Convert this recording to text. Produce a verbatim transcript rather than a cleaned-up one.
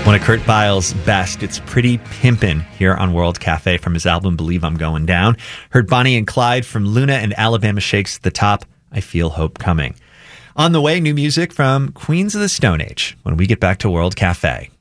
One of Kurt Weill's best. It's Pretty Pimpin' here on World Cafe from his album Believe I'm Going Down. Heard Bonnie and Clyde from Luna and Alabama Shakes at the top. I Feel Hope Coming. On the way, new music from Queens of the Stone Age when we get back to World Cafe.